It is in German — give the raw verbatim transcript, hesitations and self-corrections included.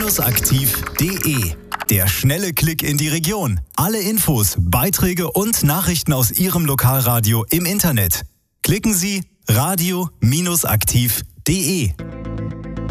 aktiv punkt de. Der schnelle Klick in die Region. Alle Infos, Beiträge und Nachrichten aus Ihrem Lokalradio im Internet. Klicken Sie radio aktiv punkt de.